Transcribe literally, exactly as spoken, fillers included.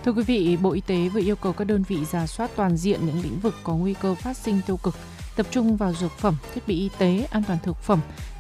Thưa quý vị, Bộ Y tế vừa yêu cầu các đơn vị rà soát toàn diện những lĩnh vực có nguy cơ phát sinh tiêu cực, tập trung vào dược phẩm, thiết bị y tế, an toàn thực phẩm,